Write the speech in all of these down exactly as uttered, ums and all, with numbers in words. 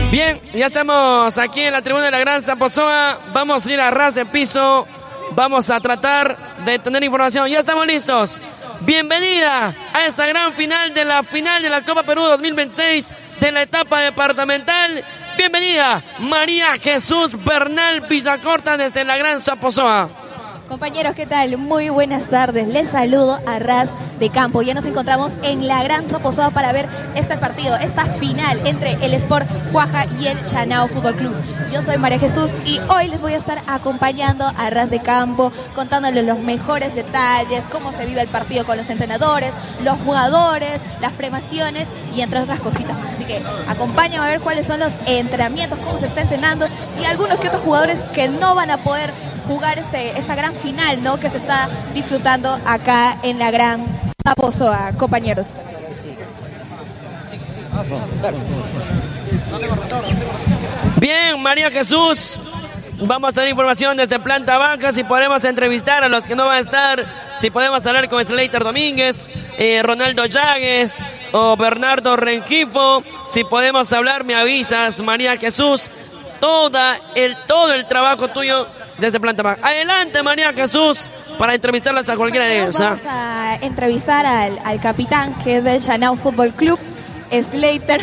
Bien, ya estamos aquí en la tribuna de la Gran Zaposoa. Vamos a ir a ras de piso. Vamos a tratar de tener información. Ya estamos listos. Bienvenida a esta gran final de la final de la Copa Perú dos mil veintiséis de la etapa departamental. Bienvenida María Jesús Bernal Villacorta desde la Gran Zaposoa. Compañeros, ¿qué tal? Muy buenas tardes. Les saludo a ras de campo. Ya nos encontramos en la Gran Zaposoa para ver este partido, esta final entre el Sport Cuaja y el Chanao Fútbol Club. Yo soy María Jesús y hoy les voy a estar acompañando a ras de campo, contándoles los mejores detalles, cómo se vive el partido con los entrenadores, los jugadores, las premaciones y entre otras cositas más. Así que acompáñenme a ver cuáles son los entrenamientos, cómo se está entrenando y algunos que otros jugadores que no van a poder jugar este, esta gran final, ¿no?, que se está disfrutando acá en la Gran Zaposoa, compañeros. Bien, María Jesús, vamos a tener información desde planta baja, si podemos entrevistar a los que no van a estar, si podemos hablar con Slater Domínguez, eh, Ronaldo Llagues o Bernardo Rengifo, si podemos hablar me avisas, María Jesús, toda el, todo el trabajo tuyo desde planta baja. Adelante, María Jesús, para entrevistarlas a cualquiera de ellos. Vamos a entrevistar al, al capitán, que es del Chanao Fútbol Club, Slater.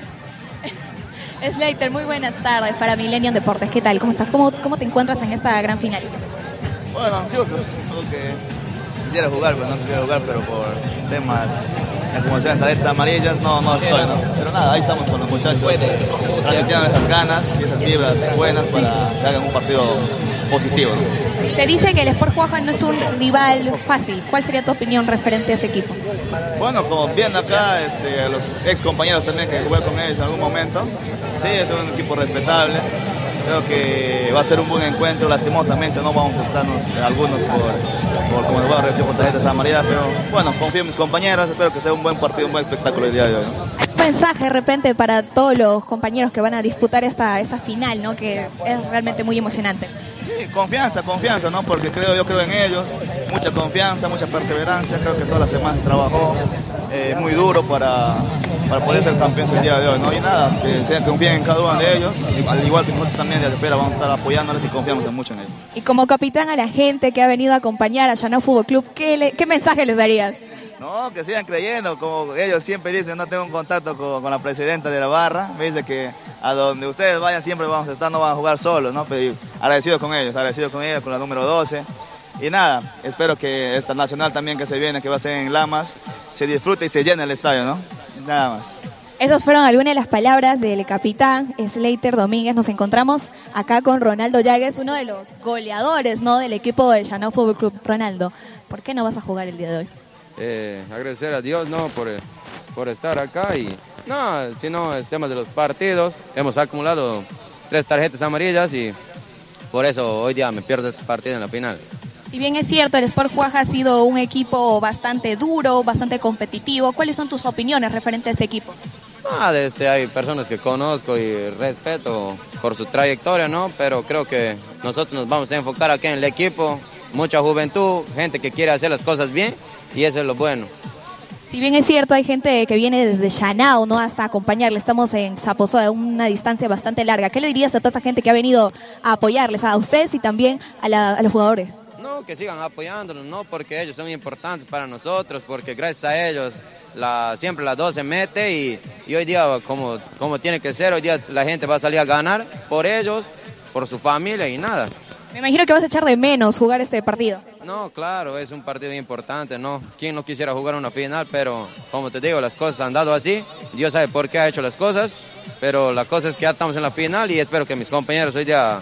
Slater, muy buenas tardes para Millennium Deportes. ¿Qué tal? ¿Cómo estás? ¿Cómo, cómo te encuentras en esta gran final? Bueno, ansioso. Creo que quisiera jugar, pero no quisiera jugar, pero por temas de acumulación de tarjetas amarillas no, no estoy, ¿no? Pero nada, ahí estamos con los muchachos, transmitiendo esas ganas y esas vibras buenas para que hagan un partido positivo, ¿no? Se dice que el Sport Cuaja no es un rival fácil. ¿Cuál sería tu opinión referente a ese equipo? Bueno, como viendo acá, este, los ex compañeros también que jugué con ellos en algún momento, sí, es un equipo respetable. Creo que va a ser un buen encuentro. Lastimosamente no vamos a estarnos algunos por, por como les voy a repetir, por tarjetas amarillas, pero bueno, confío en mis compañeros, espero que sea un buen partido, un buen espectáculo el día de hoy, ¿no? Un mensaje de repente para todos los compañeros que van a disputar esta, esta final, ¿no?, que es realmente muy emocionante. Sí, confianza, confianza, ¿no? Porque creo, yo creo en ellos, mucha confianza, mucha perseverancia. Creo que toda la semana se trabajó eh, muy duro para, para poder ser campeones el día de hoy, ¿no? Y nada, que se confíen en cada uno de ellos, al igual que nosotros también desde afuera vamos a estar apoyándoles y confiamos mucho en ellos. Y como capitán a la gente que ha venido a acompañar a Chanao Fútbol Club, ¿qué, le, qué mensaje les darías? No, que sigan creyendo, como ellos siempre dicen, no tengo un contacto con, con la presidenta de la barra, me dice que a donde ustedes vayan siempre vamos a estar, no van a jugar solos, ¿no? Pero agradecido con ellos, agradecido con ellos, con la número doce. Y nada, espero que esta nacional también que se viene, que va a ser en Lamas, se disfrute y se llene el estadio, ¿no? Nada más. Esas fueron algunas de las palabras del capitán Slater Domínguez. Nos encontramos acá con Ronaldo Llagues, uno de los goleadores, ¿no?, del equipo del Chanao Fútbol Club. Ronaldo, ¿por qué no vas a jugar el día de hoy? Eh, agradecer a Dios, ¿no?, por, por estar acá y no, sino el tema de los partidos. Hemos acumulado tres tarjetas amarillas y por eso hoy día me pierdo este partido en la final. Si bien es cierto, el Sport Cuaja ha sido un equipo bastante duro, bastante competitivo, ¿cuáles son tus opiniones referente a este equipo? Ah, este, hay personas que conozco y respeto por su trayectoria, ¿no? Pero creo que nosotros nos vamos a enfocar aquí en el equipo, mucha juventud, gente que quiere hacer las cosas bien y eso es lo bueno. Si bien es cierto, hay gente que viene desde Chanao, ¿no?, hasta acompañarle. Estamos en Zaposoa, a una distancia bastante larga. ¿Qué le dirías a toda esa gente que ha venido a apoyarles, a ustedes y también a, la, a los jugadores? No, que sigan apoyándonos, ¿no?, porque ellos son importantes para nosotros, porque gracias a ellos la, siempre las dos se mete y, y hoy día, como, como tiene que ser, hoy día la gente va a salir a ganar por ellos, por su familia y nada. Me imagino que vas a echar de menos jugar este partido. No, claro, es un partido importante, ¿no? ¿Quién no quisiera jugar una final? Pero, como te digo, las cosas han dado así. Dios sabe por qué ha hecho las cosas, pero la cosa es que ya estamos en la final y espero que mis compañeros hoy día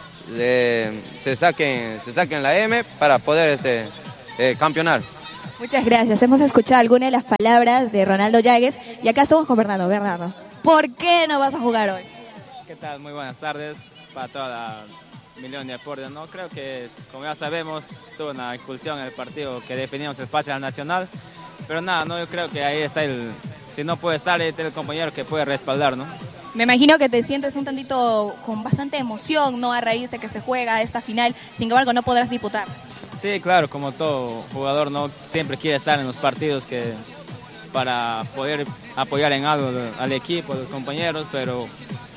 eh, se, saquen, se saquen la M para poder este, eh, campeonar. Muchas gracias. Hemos escuchado algunas de las palabras de Ronaldo Llagues y acá estamos con Bernardo. Bernardo, ¿por qué no vas a jugar hoy? ¿Qué tal? Muy buenas tardes para toda la Millennium Deportes, ¿no? Creo que, como ya sabemos, tuvo una expulsión en el partido que definimos el pase al Nacional, pero nada, no, yo creo que ahí está el, si no puede estar, ahí está el compañero que puede respaldar, ¿no? Me imagino que te sientes un tantito con bastante emoción, ¿no?, a raíz de que se juega esta final, sin embargo no podrás disputar. Sí, claro, como todo jugador, ¿no?, siempre quiere estar en los partidos que para poder apoyar en algo al equipo, a los compañeros, pero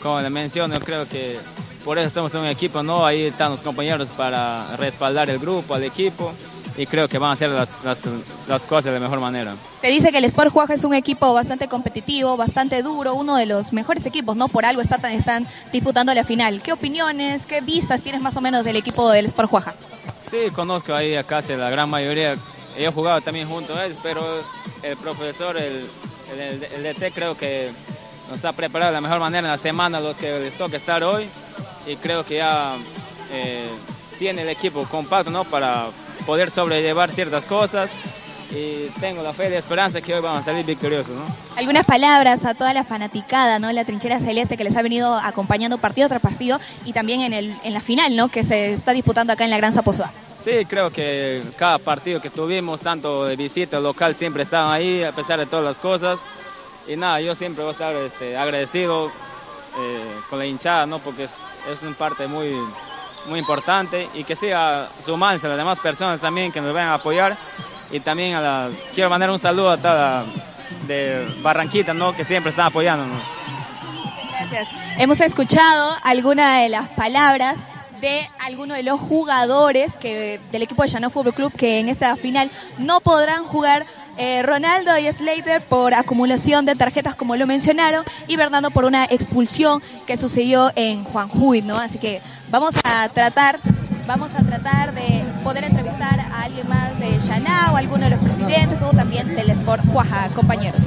como le menciono, yo creo que por eso somos un equipo, ¿no? Ahí están los compañeros para respaldar el grupo, al equipo, y creo que van a hacer las, las, las cosas de mejor manera. Se dice que el Sport Huaja es un equipo bastante competitivo, bastante duro, uno de los mejores equipos, ¿no? Por algo están, están disputando la final. ¿Qué opiniones, qué vistas tienes más o menos del equipo del Sport Huaja? Sí, conozco ahí a casi la gran mayoría. He jugado también junto a ellos, pero el profesor, el, el, el D T creo que nos ha preparado de la mejor manera en la semana los que les toca estar hoy, y creo que ya eh, tiene el equipo compacto, ¿no? Para poder sobrellevar ciertas cosas, y tengo la fe y la esperanza que hoy vamos a salir victoriosos, ¿no? Algunas palabras a toda la fanaticada, ¿no? La trinchera celeste que les ha venido acompañando partido tras partido, y también en, el, en la final, ¿no? Que se está disputando acá en la Gran Zaposoa. Sí, creo que cada partido que tuvimos, tanto de visita o local, siempre estaban ahí a pesar de todas las cosas. Y nada, yo siempre voy a estar este, agradecido eh, con la hinchada, ¿no? Porque es, es una parte muy, muy importante, y que siga sumándose a las demás personas también que nos vayan a apoyar. Y también a la, quiero mandar un saludo a toda de Barranquita, ¿no? Que siempre están apoyándonos. Gracias. Hemos escuchado algunas de las palabras de algunos de los jugadores que, del equipo de Llanao Fútbol Club, que en esta final no podrán jugar. Eh, Ronaldo y Slater por acumulación de tarjetas, como lo mencionaron, y Bernardo por una expulsión que sucedió en Juanjuy, ¿no? Así que vamos a tratar, vamos a tratar de poder entrevistar a alguien más de Llanao, alguno de los presidentes o también del Sport Huaja, compañeros.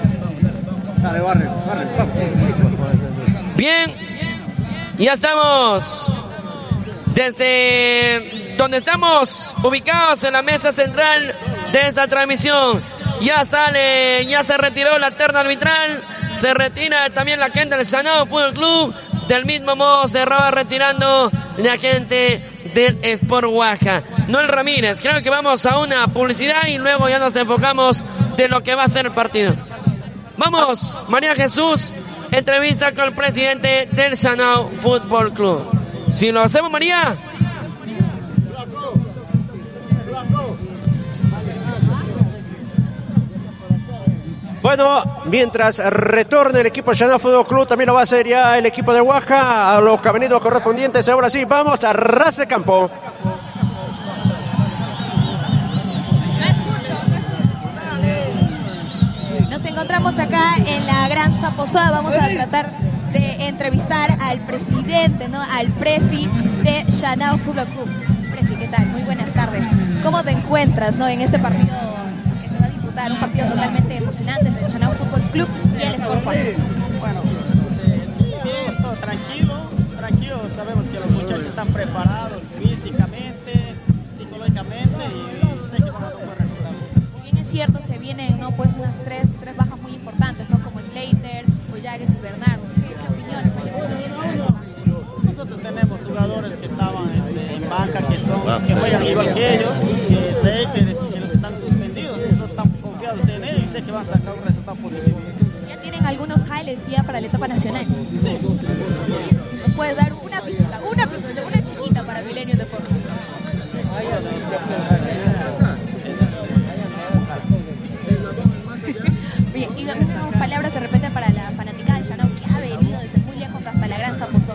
Bien, ya estamos desde donde estamos ubicados en la mesa central de esta transmisión. Ya sale, ya se retiró la terna arbitral, se retira también la gente del Llanao Fútbol Club. Del mismo modo se va retirando la gente del Sport Huaja. Noel Ramírez, creo que vamos a una publicidad y luego ya nos enfocamos de lo que va a ser el partido. Vamos, María Jesús, entrevista con el presidente del Llanao Fútbol Club. Si lo hacemos, María. Bueno, mientras retorne el equipo Llanao Fútbol Club, también lo va a hacer ya el equipo de Huaja a los camerinos correspondientes. Ahora sí, vamos a ras de campo. No escucho. Nos encontramos acá en la Gran Zaposoa. Vamos a tratar de entrevistar al presidente, ¿no? Al presi de Llanao Fútbol Club. Presi, ¿qué tal? Muy buenas tardes. ¿Cómo te encuentras, no, en este partido que se va a disputar? Un partido totalmente emocionante entre el Llanao Fútbol Club y el Sport Huaja. Bueno, eh, sí, bien, todo tranquilo, tranquilo. Sabemos que los muchachos están preparados físicamente, psicológicamente, y sé que van a dar un buen resultado. Bien es cierto, se vienen, ¿no? Pues unas tres, tres bajas muy importantes, ¿no? Como Slater, Ollagues y Bernardo. ¿Qué, qué opiniones, María? Nosotros tenemos jugadores que estaban este, en banca, que son, que juegan igual que ellos, que Slater, que los están suspendidos. Nosotros estamos confiados en ellos y sé que van a sacar un resultado positivo. ¿Ya tienen algunos highlights ya para la etapa nacional? Sí. ¿Nos puedes dar una pista, una pista, una chiquita para Milenio Deportes? Bien, y unas palabras de repente para la fanática de Llanao que ha venido desde muy lejos hasta la Gran Zaposoa.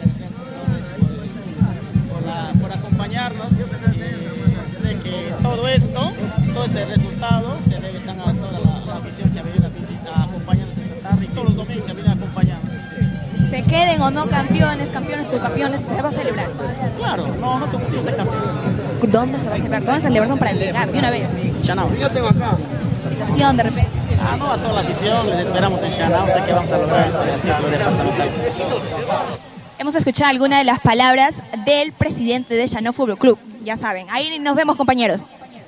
Por, la, por acompañarnos, eh, sé que todo esto, todo este resultado se debe a toda la, la afición que ha venido a, visitar, a acompañarnos esta tarde y todos los domingos que vienen a acompañarnos. Se queden o no campeones, campeones, subcampeones, se va a celebrar. Claro, no, no te gusta ser campeón. ¿Dónde se va a celebrar? ¿Dónde se celebración para llegar de una vez? Llanao. Yo tengo acá. Invitación de repente. Ah, no, a toda la afición, les esperamos en Llanao, sé que vamos a lograr esto acá, lo departamental. Hemos escuchado algunas de las palabras del presidente de Llanao Fútbol Club. Ya saben, ahí nos vemos, compañeros.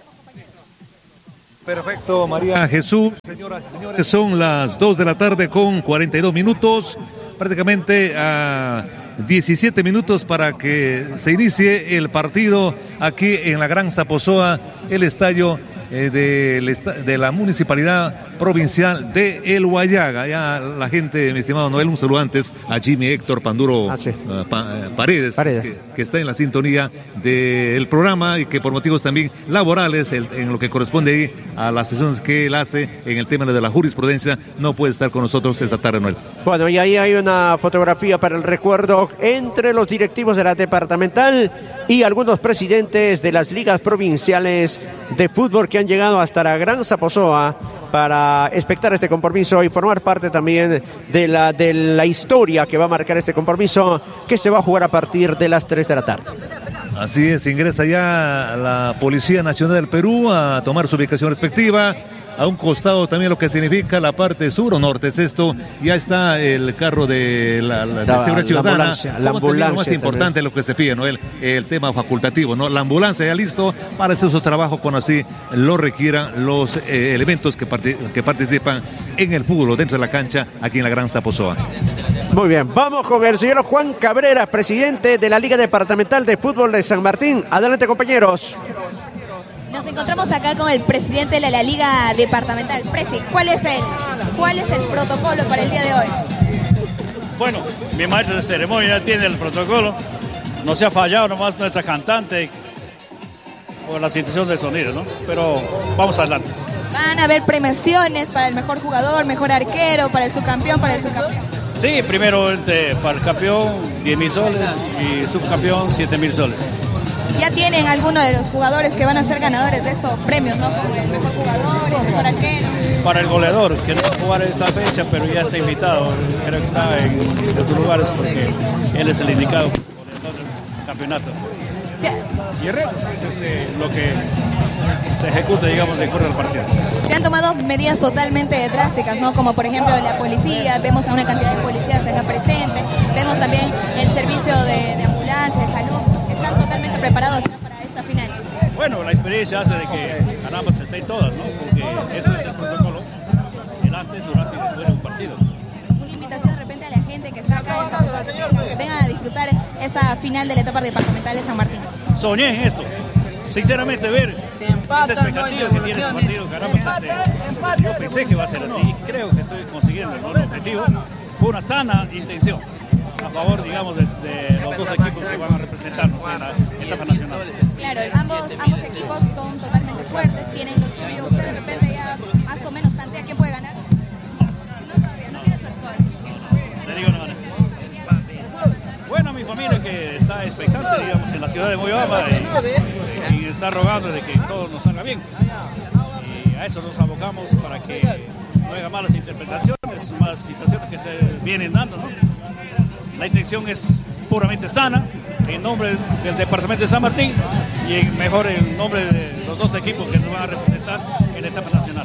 Perfecto, María Jesús. Señoras y señores, son las dos de la tarde con cuarenta y dos minutos, prácticamente a diecisiete minutos para que se inicie el partido aquí en la Gran Zaposoa, el estadio eh, de, de la Municipalidad Provincial de El Guayaga. Ya la gente, mi estimado Noel, un saludo antes a Jimmy Héctor Panduro ah, sí. uh, pa, uh, Paredes, Paredes. Que, que está en la sintonía del programa y que por motivos también laborales, el, en lo que corresponde ahí a las sesiones que él hace en el tema de la jurisprudencia, no puede estar con nosotros esta tarde, Noel. Bueno, y ahí hay una fotografía para el recuerdo entre los directivos de la departamental y algunos presidentes de las ligas provinciales de fútbol que han llegado hasta la Gran Zaposoa para expectar este compromiso y formar parte también de la, de la historia que va a marcar este compromiso, que se va a jugar a partir de las tres de la tarde. Así es, ingresa ya la Policía Nacional del Perú a tomar su ubicación respectiva. A un costado también lo que significa la parte sur o norte es esto. Ya está el carro de la, la, la, de seguridad ciudadana. La ambulancia, la ambulancia lo más importante también. Lo que se pide, ¿no? El, el tema facultativo, ¿no? La ambulancia ya listo para hacer su trabajo cuando así lo requieran los eh, elementos que, part que participan en el fútbol dentro de la cancha aquí en la Gran Zaposoa. Muy bien, vamos con el señor Juan Cabrera, presidente de la Liga Departamental de Fútbol de San Martín. Adelante, compañeros. Nos encontramos acá con el presidente de la Liga Departamental. Presi, ¿cuál es el, cuál es el protocolo para el día de hoy? Bueno, mi maestro de ceremonia ya tiene el protocolo. No se ha fallado nomás nuestra cantante por la situación del sonido, ¿no? Pero vamos adelante. Van a haber premiaciones para el mejor jugador, mejor arquero, para el subcampeón, para el subcampeón. Sí, primero este, para el campeón diez mil soles y subcampeón siete mil soles. Ya tienen algunos de los jugadores que van a ser ganadores de estos premios, ¿no? Como el mejor jugador, el mejor arquero. Para el goleador, que no va a jugar esta fecha, pero ya está invitado. Creo que está en otros lugares porque él es el indicado goleador del campeonato. Sí. Y el resto es este, lo que se ejecuta, digamos, de acuerdo al partido. Se han tomado medidas totalmente drásticas, ¿no? Como por ejemplo la policía, vemos a una cantidad de policías acá presentes, vemos también el servicio de, de ambulancia, de salud. ¿Están totalmente preparados para esta final? Bueno, la experiencia hace de que caramba se estén todas, ¿no? Porque esto es el protocolo, el antes, durante y después de un partido. Una invitación de repente a la gente que está acá en San Martín, que vengan a disfrutar esta final de la etapa departamental de San Martín. Soñé en esto, sinceramente ver esa expectativa que tiene este partido, caramba, este, yo pensé que va a ser así y creo que estoy consiguiendo, ¿no? El objetivo fue una sana intención a favor, digamos, de, de los dos equipos que van a representarnos en la etapa nacional. Claro, ambos, ambos equipos son totalmente fuertes, tienen lo suyo. ¿Usted de repente ya más o menos tantea quién puede ganar? No, todavía, no tiene su score. Le digo una manera. Bueno, mi familia que está expectante, digamos, en la ciudad de Moyobamba y, y está rogando de que todo nos salga bien. Y a eso nos abocamos para que no haya malas interpretaciones, malas situaciones que se vienen dando, ¿no? La intención es puramente sana, en nombre del departamento de San Martín y en mejor en nombre de los dos equipos que nos van a representar en la etapa nacional.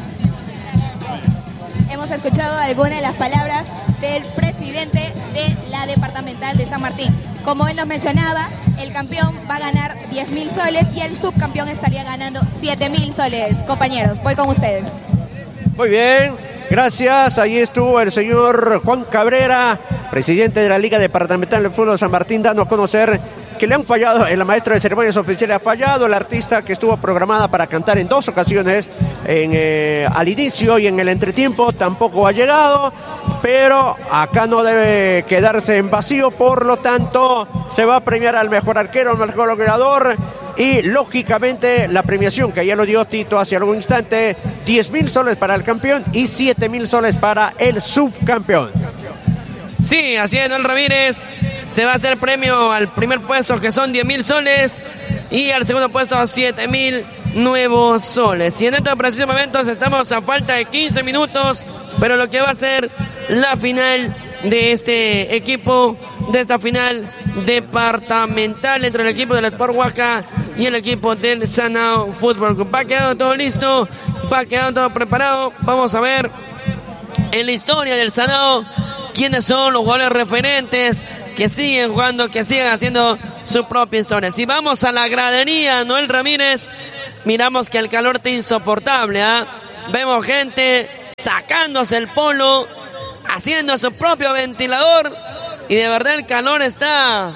Hemos escuchado algunas de las palabras del presidente de la departamental de San Martín. Como él nos mencionaba, el campeón va a ganar diez mil soles y el subcampeón estaría ganando siete mil soles. Compañeros, voy con ustedes. Muy bien, gracias. Ahí estuvo el señor Juan Cabrera, presidente de la Liga Departamental de Fútbol de San Martín, dando a conocer que le han fallado, el maestro de ceremonias oficiales ha fallado, el artista que estuvo programada para cantar en dos ocasiones, en, eh, al inicio y en el entretiempo, tampoco ha llegado, pero acá no debe quedarse en vacío, por lo tanto se va a premiar al mejor arquero, al mejor goleador. Y lógicamente la premiación que ya lo dio Tito hace algún instante, diez mil soles para el campeón y siete mil soles para el subcampeón. Sí, así es, Noel Ramírez. Se va a hacer premio al primer puesto, que son diez mil soles, y al segundo puesto siete mil nuevos soles. Y en estos precisos momentos estamos a falta de quince minutos, pero lo que va a ser la final de este equipo, de esta final departamental entre el equipo del Sport Huasca y el equipo del Sanao Fútbol Club. Va quedando todo listo, va quedando todo preparado. Vamos a ver en la historia del Sanao quiénes son los jugadores referentes que siguen jugando, que siguen haciendo su propia historia. Si vamos a la gradería, Noel Ramírez, miramos que el calor está insoportable, ¿eh? Vemos gente sacándose el polo, haciendo su propio ventilador, y de verdad el calor está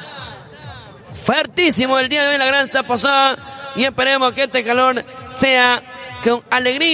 fuertísimo el día de hoy en la Gran Zaposoa, y esperemos que este calor sea con alegría.